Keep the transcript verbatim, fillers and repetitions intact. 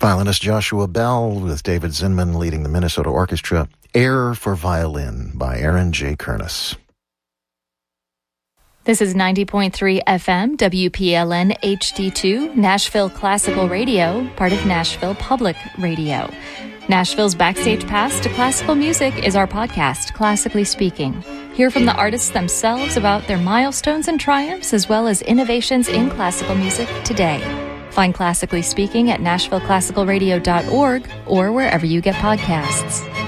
Violinist Joshua Bell with David Zinman leading the Minnesota Orchestra. Air for Violin by Aaron J. Kernis. This is ninety point three F M, W P L N H D two, Nashville Classical Radio, part of Nashville Public Radio. Nashville's Backstage Pass to Classical Music is our podcast, Classically Speaking. Hear from the artists themselves about their milestones and triumphs, as well as innovations in classical music today. Find Classically Speaking at nashville classical radio dot org or wherever you get podcasts.